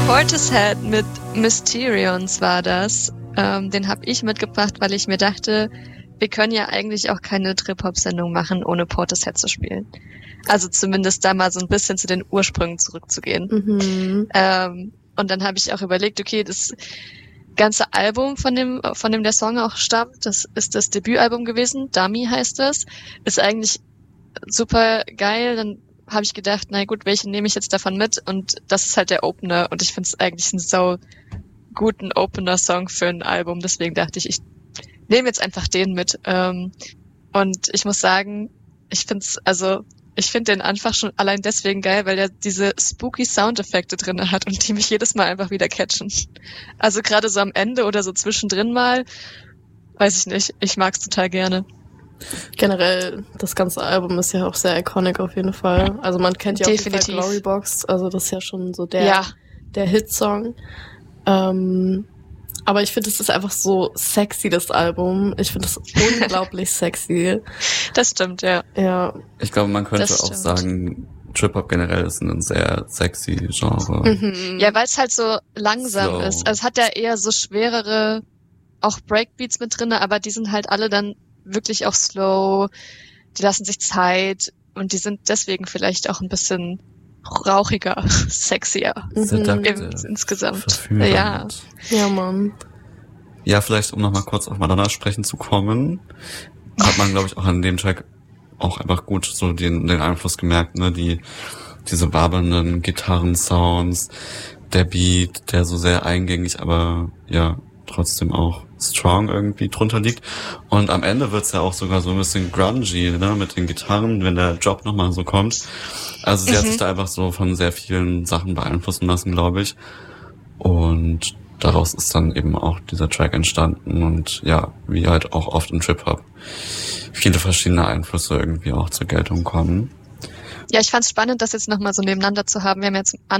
Portishead mit Mysterions war das. Den habe ich mitgebracht, weil ich mir dachte, wir können ja eigentlich auch keine Trip-Hop-Sendung machen, ohne Portishead zu spielen. Also zumindest da mal so ein bisschen zu den Ursprüngen zurückzugehen. Mhm. Und dann habe ich auch überlegt, okay, das ganze Album, von dem der Song auch stammt, das ist das Debütalbum gewesen, Dummy heißt es, ist eigentlich super geil. Dann habe ich gedacht, na gut, welchen nehme ich jetzt davon mit? Und das ist halt der Opener und ich finde es eigentlich einen so guten Opener-Song für ein Album. Deswegen dachte ich nehme jetzt einfach den mit. Und ich muss sagen, ich finde den einfach schon allein deswegen geil, weil der diese spooky Soundeffekte drin hat und die mich jedes Mal einfach wieder catchen. Also gerade so am Ende oder so zwischendrin mal, weiß ich nicht, ich mag's total gerne. Generell, das ganze Album ist ja auch sehr iconic auf jeden Fall. Also man kennt ja Definitiv. auf jeden Fall Glorybox, also das ist ja schon so der Hitsong. Aber ich finde, es ist einfach so sexy, das Album. Ich finde es unglaublich sexy. Das stimmt, ja. Ja. Ich glaube, man könnte auch sagen, Trip-Hop generell ist ein sehr sexy Genre. Mhm. Ja, weil es halt so langsam Slow. ist. Also es hat ja eher so schwerere, auch Breakbeats mit drinne, aber die sind halt alle dann wirklich auch slow. Die lassen sich Zeit und die sind deswegen vielleicht auch ein bisschen rauchiger, sexier. Seductive, Insgesamt. verführend. Ja. Ja, Mann. Ja, vielleicht, um nochmal kurz auf Madonna sprechen zu kommen, hat man, glaube ich, auch an dem Track auch einfach gut so den Einfluss gemerkt, ne, diese wabernden Gitarrensounds, der Beat, der so sehr eingängig, aber ja, trotzdem auch strong irgendwie drunter liegt. Und am Ende wird's ja auch sogar so ein bisschen grungy, ne, mit den Gitarren, wenn der Drop nochmal so kommt. Also sie hat sich da einfach so von sehr vielen Sachen beeinflussen lassen, glaube ich. Und daraus ist dann eben auch dieser Track entstanden und ja, wie halt auch oft im Trip-Hop viele verschiedene Einflüsse irgendwie auch zur Geltung kommen. Ja, ich fand's spannend, das jetzt nochmal so nebeneinander zu haben. Wir haben jetzt